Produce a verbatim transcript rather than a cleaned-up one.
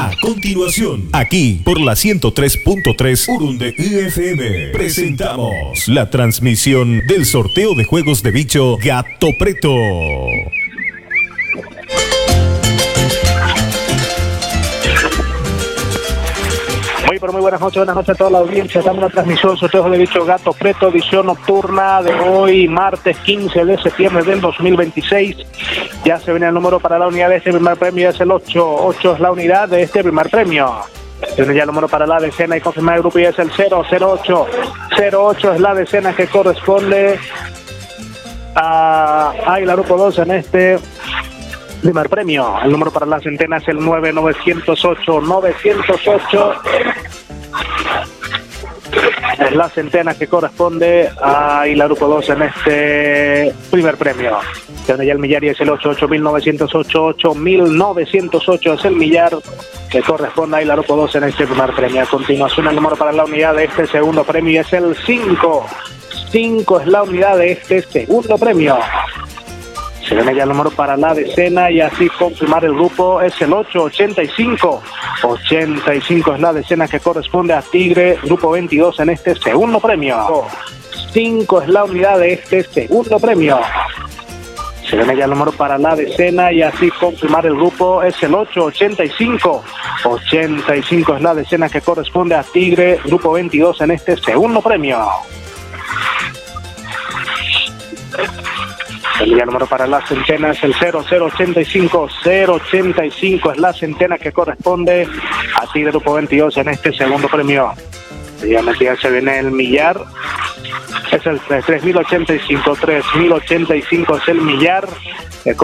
A continuación, aquí por la ciento tres punto tres Urunde F M, presentamos la transmisión del sorteo de juegos de bicho Gato Preto. Muy, pero muy buenas noches, buenas noches a toda la audiencia. Estamos en la transmisión sorteo de bicho Gato Preto, edición nocturna de hoy, martes quince de septiembre del dos mil veintiséis. Ya se viene el número para la unidad de este primer premio, es el ocho. ocho es la unidad de este primer premio. Tiene ya el número para la decena y confirmar el grupo y es el cero cero ocho. cero ocho es la decena que corresponde a Águila Grupo dos en este primer premio. El número para la centena es el nueve novecientos ocho. novecientos ocho es la centena que corresponde a Águila Grupo dos en este primer premio. Tiene ya el millar y es el ocho. ocho mil novecientos ocho. ocho mil novecientos ocho es el millar que corresponde a Águila Grupo dos en este primer premio. A continuación el número para la unidad de este segundo premio y es el cinco. cinco es la unidad de este segundo premio. Se viene ya el número para la decena y así confirmar el grupo es el ocho. ochenta y cinco. ochenta y cinco es la decena que corresponde a Tigre Grupo veintidós en este segundo premio. cinco es la unidad de este segundo premio. Se viene ya el número para la decena y así confirmar el grupo es el ocho. ochenta y cinco. ochenta y cinco es la decena que corresponde a Tigre Grupo veintidós en este segundo premio. El día número para la centena es el cero cero ochenta y cinco. cero ochenta y cinco es la centena que corresponde a Tigre Grupo veintidós en este segundo premio. Ya se viene el millar. Es el tres mil ochenta y cinco. tres mil ochenta y cinco es el millar.